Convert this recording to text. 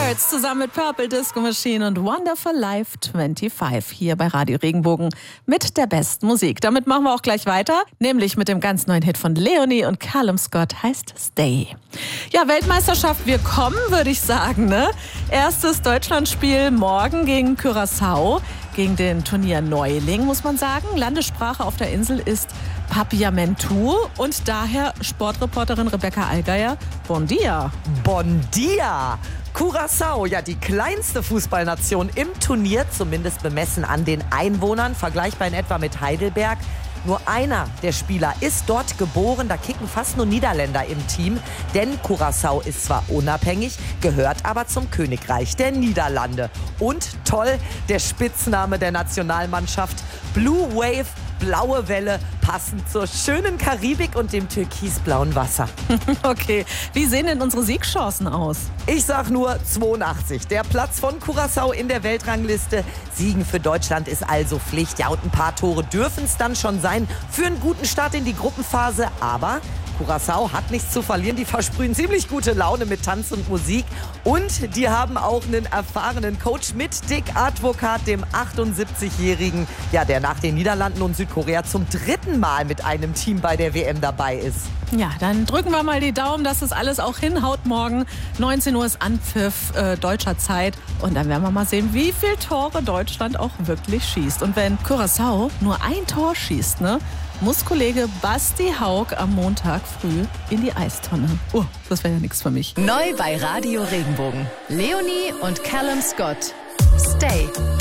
Birds zusammen mit Purple Disco Machine und Wonderful Life 25 hier bei Radio Regenbogen mit der besten Musik. Damit machen wir auch gleich weiter, nämlich mit dem ganz neuen Hit von Leonie und Callum Scott, heißt Stay. Ja, Weltmeisterschaft, wir kommen, würde ich sagen, ne? Erstes Deutschlandspiel morgen gegen Curaçao, gegen den Turnierneuling, muss man sagen. Landessprache auf der Insel ist Papiamentu und daher Sportreporterin Rebecca Allgeier. Bon dia. Bon dia. Curaçao, ja die kleinste Fußballnation im Turnier, zumindest bemessen an den Einwohnern, vergleichbar in etwa mit Heidelberg. Nur einer der Spieler ist dort geboren, da kicken fast nur Niederländer im Team. Denn Curaçao ist zwar unabhängig, gehört aber zum Königreich der Niederlande. Und toll, der Spitzname der Nationalmannschaft, Blue Wave, blaue Welle, passend zur schönen Karibik und dem türkisblauen Wasser. Okay, wie sehen denn unsere Siegchancen aus? Ich sag nur 82. Der Platz von Curaçao in der Weltrangliste. Siegen für Deutschland ist also Pflicht. Ja, und ein paar Tore dürfen es dann schon sein für einen guten Start in die Gruppenphase. Aber Curaçao hat nichts zu verlieren. Die versprühen ziemlich gute Laune mit Tanz und Musik. Und die haben auch einen erfahrenen Coach mit Dick Advokat, dem 78-Jährigen, ja, der nach den Niederlanden und Südkorea zum dritten Mal mit einem Team bei der WM dabei ist. Ja, dann drücken wir mal die Daumen, dass es alles auch hinhaut morgen. 19 Uhr ist Anpfiff deutscher Zeit. Und dann werden wir mal sehen, wie viele Tore Deutschland auch wirklich schießt. Und wenn Curaçao nur ein Tor schießt, ne, muss Kollege Basti Haug am Montag früh in die Eistonne. Oh, das wäre ja nichts für mich. Neu bei Radio Regenbogen. Leonie und Callum Scott. Stay.